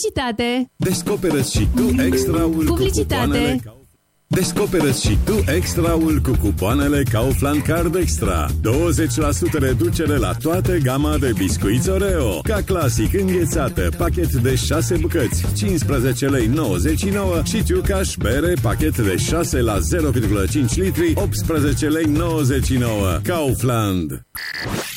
Publicitate. Descoperă-ți și tu extraul Publicitate. cu cupoanele. Descoperă-ți și tu extraul cu cupoanele Kaufland Card Extra. 20% reducere la toată gama de biscuiți Oreo. Ca clasic înghețată, pachet de 6 bucăți, 15 lei 99 și Ciucaș bere, pachet de 6 la 0,5 litri, 18 lei 99. Kaufland.